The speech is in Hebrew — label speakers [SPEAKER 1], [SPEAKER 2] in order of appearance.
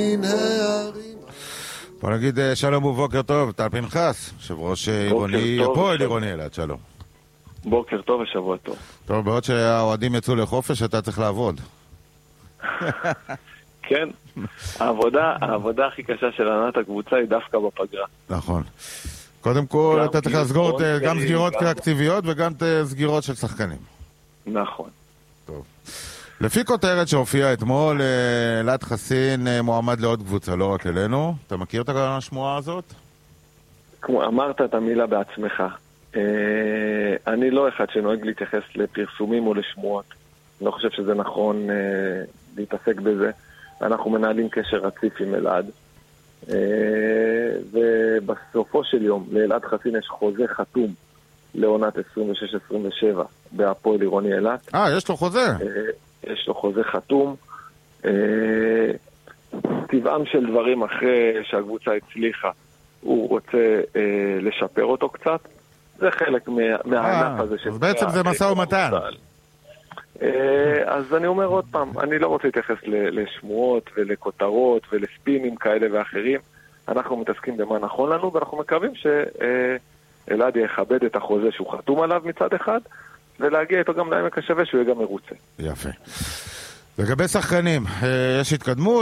[SPEAKER 1] בוא נגיד שלום ובוקר טוב, טל פנחס, יושב ראש עירוני, הפועל עירוני אילת, שלום.
[SPEAKER 2] בוקר טוב ושבוע טוב.
[SPEAKER 1] טוב, בעוד שהאוהדים יצאו לחופש, אתה צריך לעבוד.
[SPEAKER 2] כן, העבודה הכי קשה של הנהלת הקבוצה היא דווקא בפגרה.
[SPEAKER 1] נכון. קודם כל, אתה צריך לסגור גם סגירות קולקטיביות וגם סגירות של שחקנים.
[SPEAKER 2] נכון.
[SPEAKER 1] טוב. לפי כותרת שהופיעה אתמול, אלעד חסין מועמד לעוד קבוצה, לא רק אלינו. אתה מכיר את השמועה הזאת?
[SPEAKER 2] כמו אמרת את המילה בעצמך. אני לא אחד שנוהג להתייחס לפרסומים או לשמועות. אני לא חושב שזה נכון להתעסק בזה. אנחנו מנהלים קשר רציף עם אלעד. ובסופו של יום, לאלעד חסין יש חוזה חתום לעונת 26-27 בהפועל עירוני אילת.
[SPEAKER 1] יש לו חוזה?
[SPEAKER 2] יש לו חוזה חתום. טבעם של דברים אחרי שהקבוצה הצליחה, הוא רוצה לשפר אותו קצת. זה חלק מהענף הזה.
[SPEAKER 1] אז בעצם זה משא ומתן.
[SPEAKER 2] אז אני אומר עוד פעם, אני לא רוצה להתייחס לשמועות ולכותרות ולספינים כאלה ואחרים. אנחנו מתעסקים במה נכון לנו, ואנחנו מקווים שאלעד יכבד את החוזה שהוא חתום עליו מצד אחד, ולהגיע איתו גם לעמק השווה שהוא יהיה גם מרוצה.
[SPEAKER 1] יפה. לגבי שחקנים, יש התקדמות?